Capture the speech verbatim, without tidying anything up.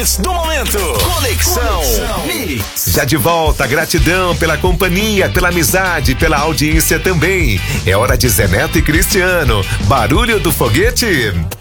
hits do momento. Conexão, Conexão Mix. Já de volta, gratidão pela companhia, pela amizade, pela audiência também. É hora de Zé Neto e Cristiano. Barulho do foguete.